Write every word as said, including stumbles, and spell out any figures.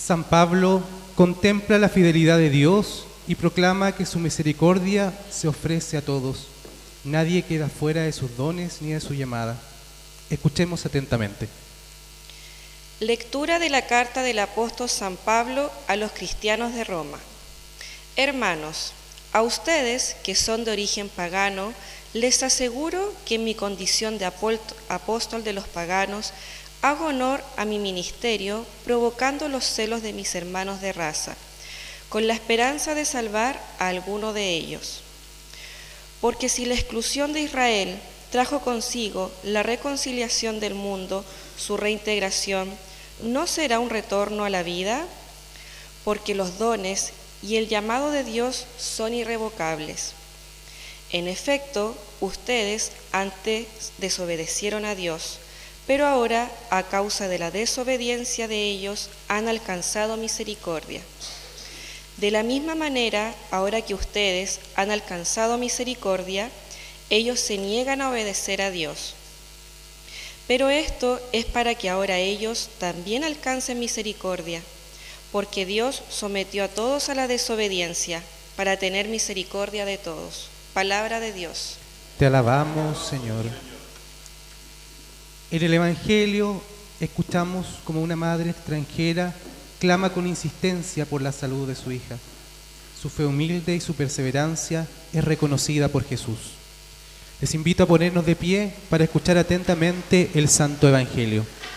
San Pablo contempla la fidelidad de Dios y proclama que su misericordia se ofrece a todos. Nadie queda fuera de sus dones ni de su llamada. Escuchemos atentamente. Lectura de la carta del apóstol San Pablo a los cristianos de Roma. Hermanos, a ustedes que son de origen pagano, les aseguro que en mi condición de apóstol de los paganos, hago honor a mi ministerio, provocando los celos de mis hermanos de raza, con la esperanza de salvar a alguno de ellos. Porque si la exclusión de Israel trajo consigo la reconciliación del mundo, su reintegración, ¿no será un retorno a la vida? Porque los dones y el llamado de Dios son irrevocables. En efecto, ustedes antes desobedecieron a Dios, pero ahora, a causa de la desobediencia de ellos, han alcanzado misericordia. De la misma manera, ahora que ustedes han alcanzado misericordia, ellos se niegan a obedecer a Dios. Pero esto es para que ahora ellos también alcancen misericordia, porque Dios sometió a todos a la desobediencia, para tener misericordia de todos. Palabra de Dios. Te alabamos, Señor. En el Evangelio escuchamos como una madre extranjera clama con insistencia por la salud de su hija. Su fe humilde y su perseverancia es reconocida por Jesús. Les invito a ponernos de pie para escuchar atentamente el Santo Evangelio.